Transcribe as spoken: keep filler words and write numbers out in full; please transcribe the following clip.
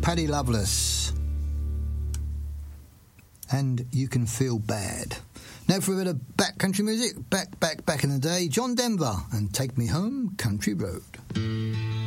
Paddy Loveless. And You Can Feel Bad. Now for a bit of back country music, back, back, back in the day, John Denver and Take Me Home, Country Road.